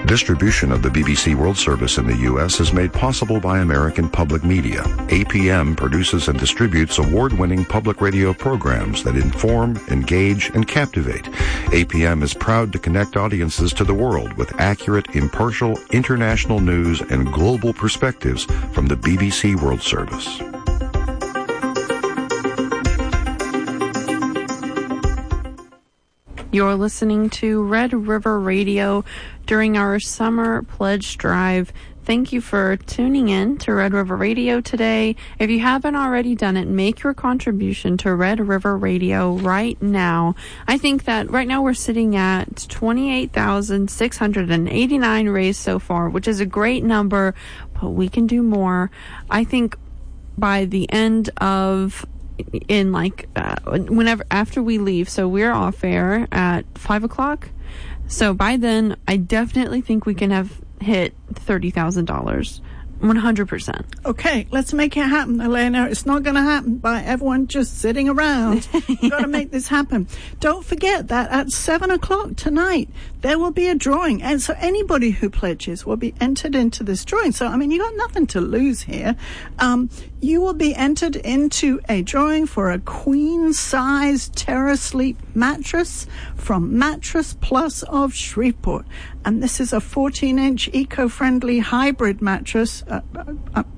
Distribution of the BBC World Service in the U.S. is made possible by American Public Media. APM produces and distributes award-winning public radio programs that inform, engage, and captivate. APM is proud to connect audiences to the world with accurate, impartial, international news and global perspectives from the BBC World Service. You're listening to Red River Radio during our summer pledge drive. Thank you for tuning in to Red River Radio today. If you haven't already done it, make your contribution to Red River Radio right now. I think that right now we're sitting at $28,689 raised so far, which is a great number, but we can do more. I think by the end of whenever after we leave, so we're off air at 5:00. So by then, I definitely think we can have hit $30,000. 100%. Okay, let's make it happen, Elena. It's not going to happen by everyone just sitting around. You've got to make this happen. Don't forget that at 7:00 tonight, there will be a drawing. And so anybody who pledges will be entered into this drawing. So, I mean, you got nothing to lose here. You will be entered into a drawing for a queen-size TerraSleep mattress from Mattress Plus of Shreveport. And this is a 14-inch eco-friendly hybrid mattress.